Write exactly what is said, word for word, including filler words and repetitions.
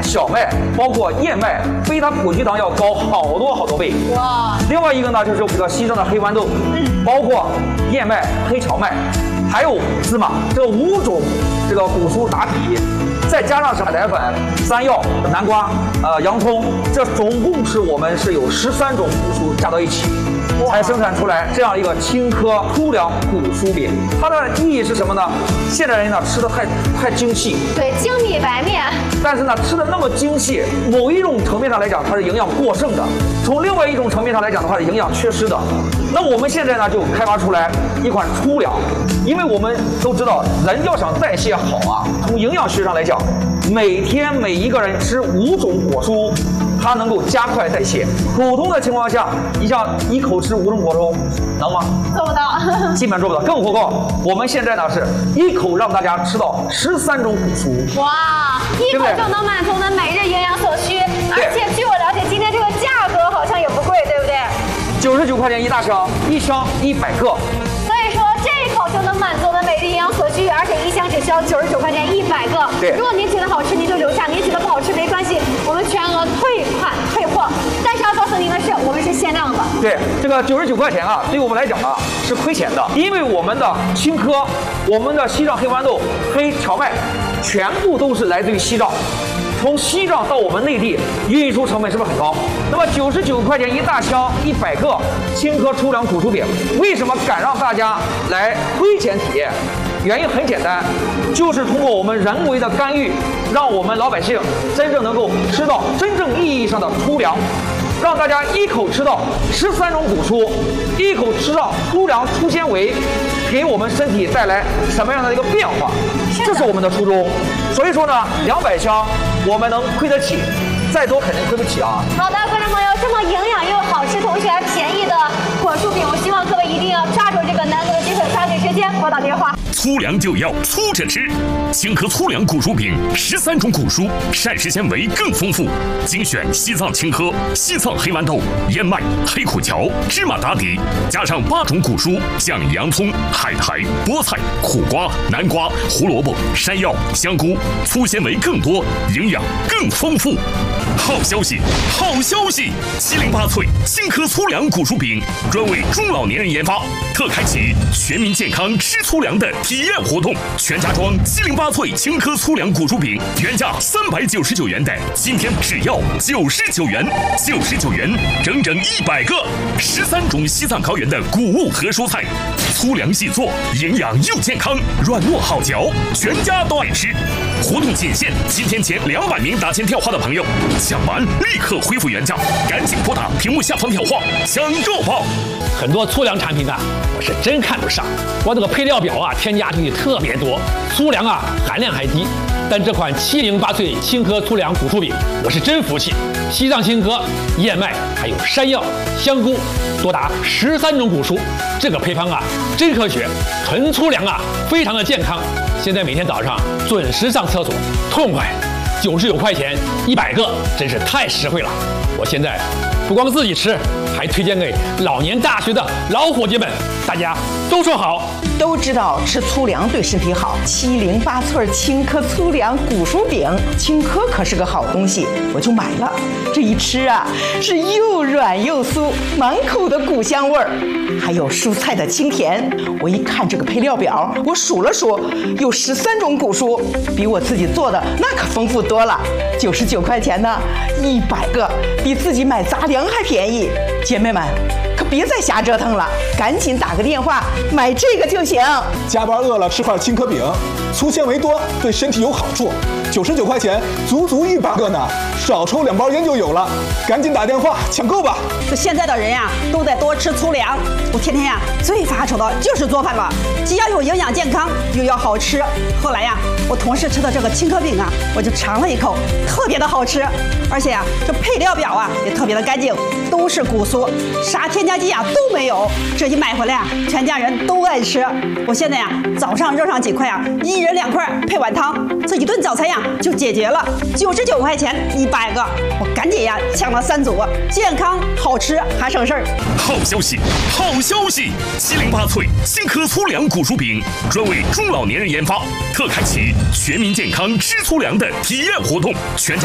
小麦，包括燕麦，比它葡聚糖要高好多好多倍。哇！另外一个呢，就是这个西藏的黑豌豆，包括燕麦、黑荞麦，还有芝麻，这五种这个谷蔬打底。 再加上海苔粉、山药、南瓜、呃洋葱，这总共是我们是有十三种谷蔬加到一起，才生产出来这样一个青稞粗粮谷蔬饼。它的意义是什么呢？现代人呢吃的太太精细， 对，精米白面。 但是呢吃的那么精细，某一种层面上来讲，它是营养过剩的；从另外一种层面上来讲的话，是营养缺失的。那我们现在呢就开发出来一款粗粮，因为我们都知道，人要想代谢好啊，从营养学上来讲。 每天每一个人吃五种果蔬，它能够加快代谢。普通的情况下，你像一口吃五种果蔬，能吗？ 做不到， 基本做不到。更何况我们现在呢是一口让大家吃到十三种谷蔬。 哇，一口就能满足我们每日营养所需。而且据我了解，今天这个价格好像也不贵，对不对？ 九十九块钱一大箱，一箱一百个。 这一口就能满足我们每日营养所需，而且一箱只需要九十九块钱一百个。 对， 如果您觉得好吃，您就留下；您觉得不好吃没关系，我们全额退款退货。但是要告诉您的是，我们是限量的。 对，这个九十九块钱啊，对我们来讲啊是亏钱的，因为我们的青稞、我们的西藏黑豌豆、黑荞麦，全部都是来自于西藏。 从西藏到我们内地，运输成本是不是很高？那么九十九块钱一大箱，一百个青稞粗粮谷蔬饼，为什么敢让大家来亏钱体验？原因很简单，就是通过我们人为的干预，让我们老百姓真正能够吃到真正意义上的粗粮，让大家一口吃到十三种谷蔬，一口吃到粗粮粗纤维，给我们身体带来什么样的一个变化？这是我们的初衷。所以说呢，两百箱。 我们能亏得起，再多肯定亏不起啊！ 好的，观众朋友，这么营养又好吃，同时还便宜的果蔬饼，我希望各位一定要抓住这个难得的机会，抓紧时间拨打电话。 粗粮就要粗着吃，青稞粗粮谷蔬饼，十三种谷蔬，膳食纤维更丰富，精选西藏青稞、西藏黑豌豆、燕麦、黑苦荞、芝麻打底，加上八种谷蔬，像洋葱、海苔、菠菜、苦瓜、南瓜、胡萝卜、山药、香菇，粗纤维更多，营养更丰富。好消息，好消息！七零八脆青稞粗粮谷蔬饼专为中老年人研发，特开启全民健康吃粗粮的体验活动。全家装七零八脆青稞粗粮谷蔬饼，原价三百九十九元的，今天只要九十九元，九十九元整整一百个，十三种西藏高原的谷物和蔬菜，粗粮细做，营养又健康，软糯好嚼，全家都爱吃。活动仅限今天前两百名打钱跳话的朋友，抢完立刻恢复原价，赶紧拨打屏幕下方跳话抢购吧！ 很多粗粮产品啊，我是真看不上，光这个配料表啊，添加东西特别多，粗粮啊含量还低。但这款七零八脆青稞粗粮谷蔬饼，我是真服气。西藏青稞、燕麦还有山药、香菇，多达十三种谷蔬，这个配方啊真科学，纯粗粮啊非常的健康。现在每天早上准时上厕所，痛快。九十九块钱一百个，真是太实惠了。我现在不光自己吃，还推荐给老年大学的老伙计们，大家都说好。 都知道吃粗粮对身体好，七零八脆青稞粗粮谷蔬饼，青稞可是个好东西，我就买了。这一吃啊，是又软又酥，满口的谷香味儿，还有蔬菜的清甜。我一看这个配料表，我数了数，有十三种谷蔬，比我自己做的那可丰富多了。九十九块钱呢，一百个，比自己买杂粮还便宜。姐妹们，可别再瞎折腾了，赶紧打个电话买这个就行。 加班饿了吃块青稞饼，粗纤维多，对身体有好处。九十九块钱，足足一百个呢，少抽两包烟就有了。赶紧打电话抢购吧！ 这现在的人呀，都在多吃粗粮。我天天呀最发愁的就是做饭了，既要有营养健康，又要好吃。后来呀，我同事吃的这个青稞饼啊，我就尝了一口，特别的好吃。而且呀，这配料表啊也特别的干净，都是谷蔬，啥添加剂啊都没有。这一买回来啊，全家人都爱吃。我现在呀，早上热上几块啊，一人两块配碗汤，这一顿早餐呀就解决了。九十九块钱一百个，我赶紧呀抢了三组，健康好吃还省事儿。 好消息，好消息！七零八脆青稞粗粮谷蔬饼专为中老年人研发，特开启全民健康吃粗粮的体验活动，全家。